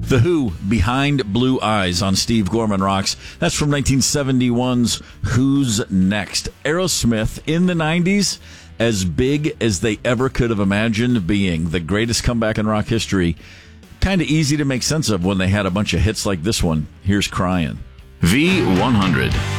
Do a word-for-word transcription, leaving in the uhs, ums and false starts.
The Who, Behind Blue Eyes on Steve Gorman Rocks. That's from nineteen seventy-one's Who's Next. Aerosmith in the nineties, as big as they ever could have imagined being. The greatest comeback in rock history. Kind of easy to make sense of when they had a bunch of hits like this one. Here's Crying. V one hundred.